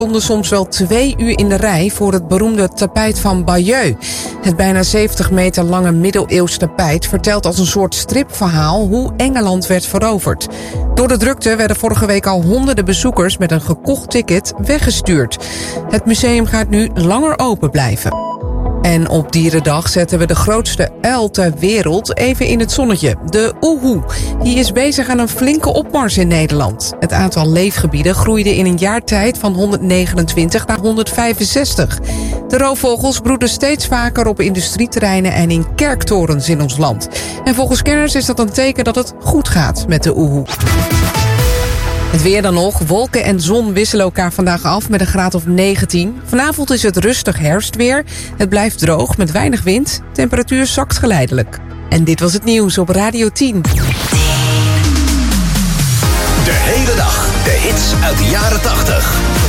stonden soms wel 2 uur in de rij voor het beroemde tapijt van Bayeux. Het bijna 70 meter lange middeleeuws tapijt vertelt als een soort stripverhaal hoe Engeland werd veroverd. Door de drukte werden vorige week al honderden bezoekers met een gekocht ticket weggestuurd. Het museum gaat nu langer open blijven. En op Dierendag zetten we de grootste uil ter wereld even in het zonnetje. De oehoe. Die is bezig aan een flinke opmars in Nederland. Het aantal leefgebieden groeide in een jaar tijd van 129 naar 165. De roofvogels broeden steeds vaker op industrieterreinen en in kerktorens in ons land. En volgens kenners is dat een teken dat het goed gaat met de oehoe. Het weer dan nog. Wolken en zon wisselen elkaar vandaag af met een graad of 19. Vanavond is het rustig herfstweer. Het blijft droog met weinig wind. Temperatuur zakt geleidelijk. En dit was het nieuws op Radio 10. De hele dag. De hits uit de jaren 80.